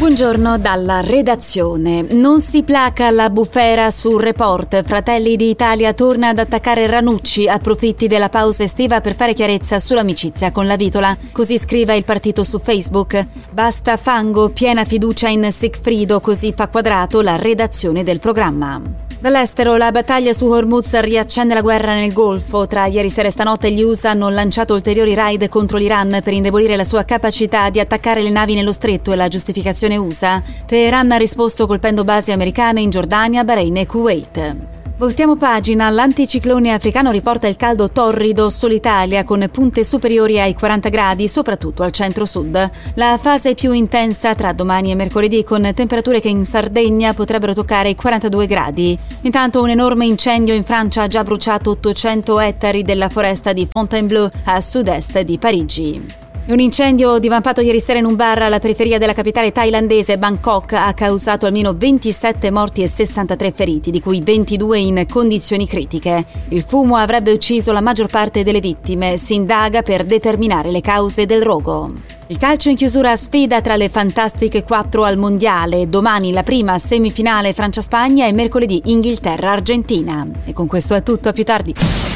Buongiorno dalla redazione. Non si placa la bufera su Report. Fratelli d'Italia torna ad attaccare Ranucci, approfitti della pausa estiva per fare chiarezza sull'amicizia con la Vitola. Così scrive il partito su Facebook. Basta fango, piena fiducia in Sigfrido, così fa quadrato la redazione del programma. Dall'estero, la battaglia su Hormuz riaccende la guerra nel Golfo. Tra ieri sera e stanotte gli USA hanno lanciato ulteriori raid contro l'Iran per indebolire la sua capacità di attaccare le navi nello stretto e la giustificazione USA. Teheran ha risposto colpendo basi americane in Giordania, Bahrain e Kuwait. Voltiamo pagina, l'anticiclone africano riporta il caldo torrido sull'Italia con punte superiori ai 40 gradi, soprattutto al centro-sud. La fase più intensa tra domani e mercoledì con temperature che in Sardegna potrebbero toccare i 42 gradi. Intanto un enorme incendio in Francia ha già bruciato 800 ettari della foresta di Fontainebleau a sud-est di Parigi. Un incendio divampato ieri sera in un bar alla periferia della capitale thailandese, Bangkok, ha causato almeno 27 morti e 63 feriti, di cui 22 in condizioni critiche. Il fumo avrebbe ucciso la maggior parte delle vittime. Si indaga per determinare le cause del rogo. Il calcio in chiusura, sfida tra le fantastiche 4 al mondiale. Domani la prima semifinale Francia-Spagna e mercoledì Inghilterra-Argentina. E con questo è tutto, a più tardi.